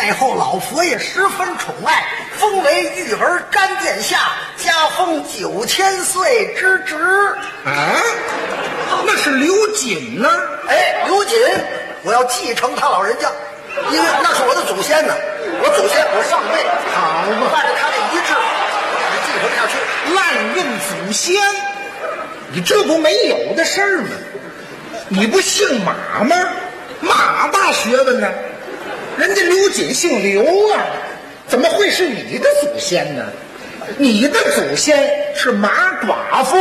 太后老佛爷十分宠爱，封为玉儿干殿下，加封9000岁之职。 啊，那是刘瑾呢？ 哎，刘瑾，我要继承他老人家，因为那是我的祖先呢，我祖先我上辈好嘛， 按照他的遗志继承下去。 滥用祖先，你这不没有的事儿吗？你不姓马吗？马大学问呢，人家刘瑾姓刘啊，怎么会是你的祖先呢？你的祖先是马寡妇，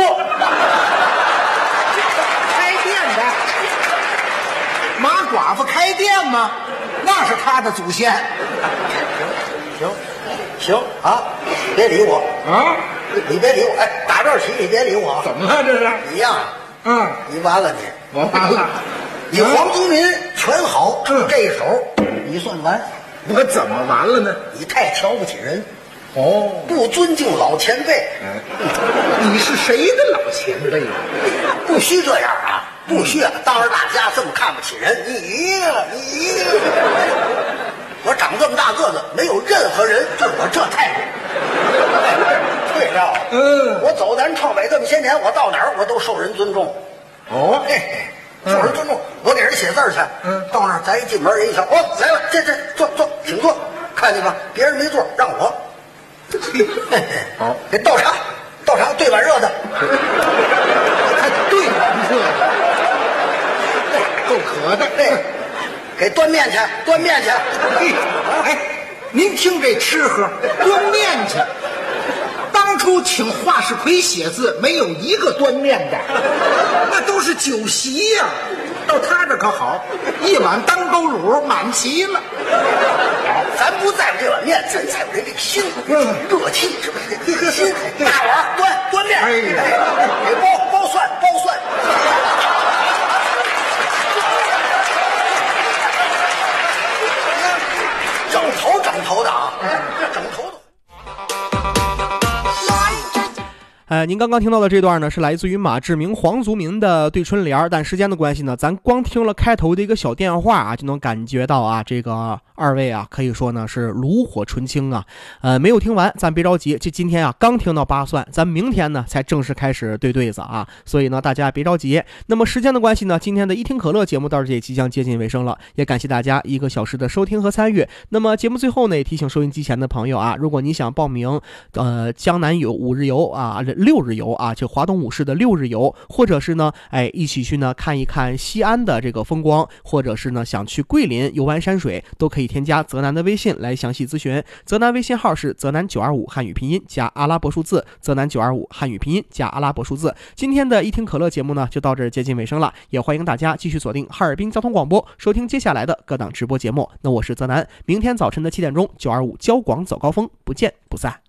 开店的。马寡妇开店吗？那是他的祖先。 行啊，别理我啊！ 你别理我，哎，打这儿起你别理我。 怎么了这是？ 你呀，你完了你， 我完了。 你黄宗民全好，这一手你算完。 我怎么完了呢？ 你太瞧不起人， 不尊敬老前辈。 你是谁的老前辈啊？ 不须这样啊，不须啊！当着大家这么看不起人，你我长这么大个子，没有任何人对我这态度。对了，我走南闯北这么些年，我到哪儿我都受人尊重。受人尊重，我给人写字去。到那儿咱一进门，人一瞧，来了，这坐，请坐。看见吗？别人没座，让我。 好， 给倒茶，兑碗热的。 还兑碗热的，够渴的。 给端面去。 哎，您听这吃喝，端面去。当初请华世奎写字，没有一个端面的，那都是酒席呀。到他这可好，一碗当沟卤满齐了。 咱不在乎这碗面，咱在乎这个心，热气是不是？这心大碗端面，给包蒜。整头的啊，整头的。 您刚刚听到的这段呢，是来自于马志明、黄族民的对春联，但时间的关系呢，咱光听了开头的一个小电话啊，就能感觉到啊，这个二位啊，可以说呢是炉火纯青啊。没有听完，咱别着急，这今天啊刚听到8蒜，咱明天呢才正式开始对对子啊，所以呢大家别着急。那么时间的关系呢，今天的一听可乐节目到这里即将接近尾声了，也感谢大家1个小时的收听和参与。那么节目最后呢，也提醒收音机前的朋友啊，如果你想报名江南有5日游啊，6日游啊，就华东5市的6日游，或者是呢一起去呢看一看西安的这个风光，或者是呢想去桂林游玩山水，都可以添加泽南的微信来详细咨询。泽南微信号是泽南925汉语拼音加阿拉伯数字，泽南925汉语拼音加阿拉伯数字。今天的一听可乐节目呢就到这儿接近尾声了，也欢迎大家继续锁定哈尔滨交通广播，收听接下来的各档直播节目。那我是泽南，明天早晨的7点钟925交广早高峰，不见不散。